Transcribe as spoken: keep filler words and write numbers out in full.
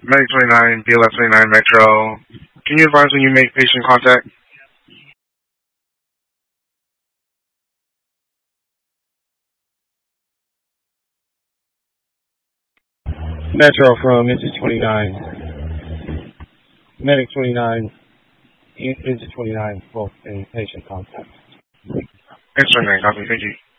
Medic twenty-nine, B L S twenty-nine, Metro. Can you advise when you make patient contact? Metro from Engine twenty-nine. Medic twenty-nine, Engine twenty-nine, both in patient contact. Engine twenty-nine, copy, thank you.